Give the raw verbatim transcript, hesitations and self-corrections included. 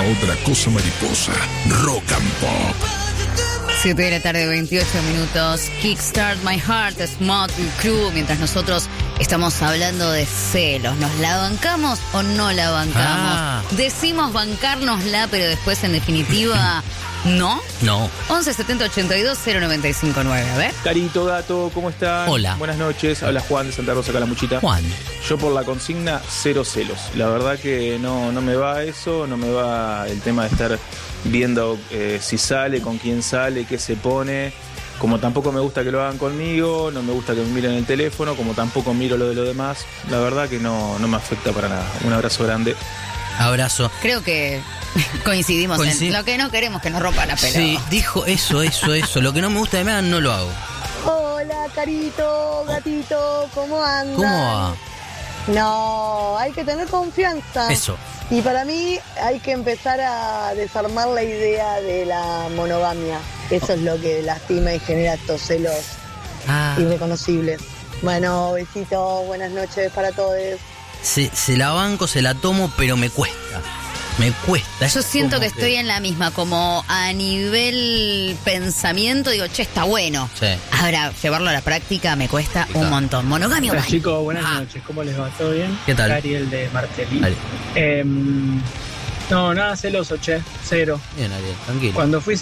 otra cosa mariposa. Rock and Pop. siete de la tarde, veintiocho minutos. Kickstart My Heart, Motley Crue. Mientras nosotros estamos hablando de celos, ¿nos la bancamos o no la bancamos? Ah. Decimos bancárnosla, pero después, en definitiva, ¿no? No. once setenta ochenta y dos cero noventa y cinco nueve. A ver. Carito, gato, ¿cómo están? Hola. Buenas noches, habla Juan de Santa Rosa Calamuchita. Juan. Yo por la consigna, cero celos. La verdad que no, no me va eso, no me va el tema de estar viendo eh, si sale, con quién sale, qué se pone. Como tampoco me gusta que lo hagan conmigo, no me gusta que me miren el teléfono, como tampoco miro lo de los demás. La verdad que no, no me afecta para nada. Un abrazo grande. Abrazo. Creo que coincidimos Coincid- en lo que no queremos que nos rompa la pelota. Sí, dijo eso, eso, eso. Lo que no me gusta de nada no lo hago. Hola, Carito, gatito, ¿cómo andan? ¿Cómo va? No, hay que tener confianza. Eso. Y para mí hay que empezar a desarmar la idea de la monogamia. Eso es lo que lastima y genera estos celos Ah, irreconocibles. Bueno, besitos, buenas noches para todos. se, se la banco, se la tomo, pero me cuesta. Me cuesta. Yo Es siento como que estoy en la misma, como a nivel pensamiento, digo, che, está bueno. Sí. Ahora, llevarlo a la práctica me cuesta Claro. un montón. Monogamia o Hola no. chicos, buenas Ah. noches, ¿cómo les va? ¿Todo bien? ¿Qué tal? Ariel de Martelí. Dale. Eh, no, nada celoso, che, cero. Bien, Ariel, tranquilo. Cuando fui